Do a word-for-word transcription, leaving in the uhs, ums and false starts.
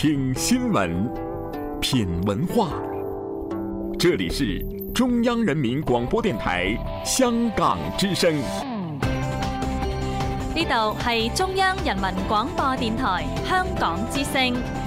听新闻，品文化。这里是中央人民廣播電台香港之聲。 呢度係中央人民廣播電台香港之聲。